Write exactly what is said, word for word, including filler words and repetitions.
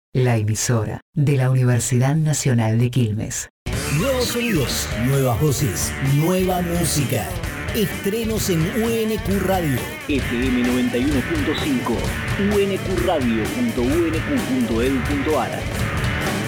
La emisora de la Universidad Nacional de Quilmes. Nuevos sonidos, nuevas voces, nueva música. Estrenos en U N Q Radio. F M noventa y uno punto cinco, u n q radio punto u n q punto e d u punto a r.